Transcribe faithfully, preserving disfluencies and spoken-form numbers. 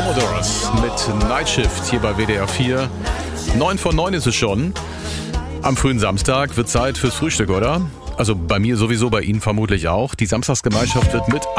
Commodores mit Night Shift hier bei W D R vier. neun vor neun ist es schon. Am frühen Samstag wird Zeit fürs Frühstück, oder? Also bei mir sowieso, bei Ihnen vermutlich auch. Die Samstagsgemeinschaft wird mit